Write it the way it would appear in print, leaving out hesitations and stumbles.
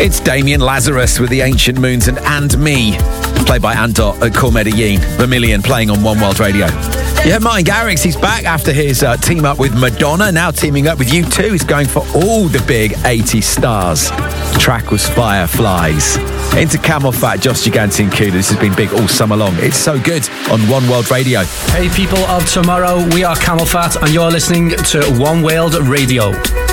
It's Damien Lazarus with The Ancient Moons and Me, played by Andot at Cool Medellin. Vermilion playing on One World Radio. Yeah, Martin Garrix, he's back after his team up with Madonna, now teaming up with U2. He's going for all the big 80 stars. The track was Fireflies. Into Camel Fat, Josh Gigante and Kuda. This has been big all summer long. It's so good on One World Radio. Hey people of tomorrow, we are Camel Fat and you're listening to One World Radio.